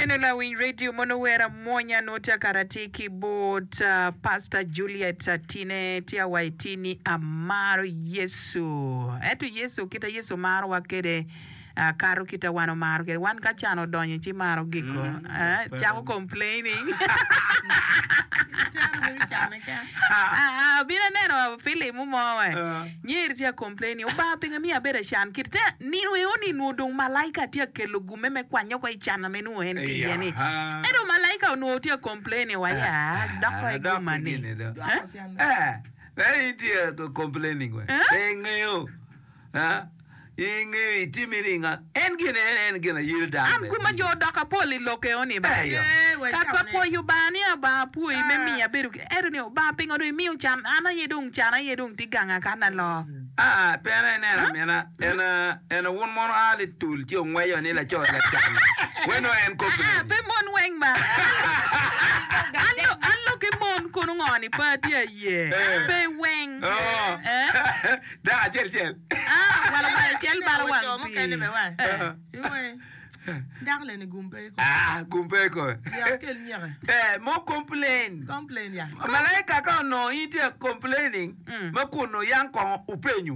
Neno la Win Radio Monowera Monya Nota Karatiki Bot Pastor Juliet Tine Tia Waitini Amaro Yesu. Eto Yesu kita Yesu maro wakere karo kita wano maro kere wan kachano donyo chi maro giko. Chako complaining. Bina neno Philip mumowe. Nyiri tia complaining. Uba pinga miya bere shan kirte niwe oni nudung malaika tia kelugume me kwa nyoko ichana menu enti yani. Edo malaika unuo tia complaining waya. Dako igumani. Tia complaining we. Ngeo. Inge timiringa engine yilda am kuma jo doka poli loke oni ba ka ko yubani ba pui me mi aberu eru ne ba pingo do mi chan ana yedung tiganga kana lo pera ena won mon ali tul ti ngwayo ni la cho la chan weno en ko be mon weng ba allo ke mon kono ngoni pa dia ye be weng da jel wala jel bala wan Darle ni gumpe ko. Gumpe ko. Ya kel nyere. Mo complain ya. Malaika ka no ite complaining. Ma kuno yang ko upenyu.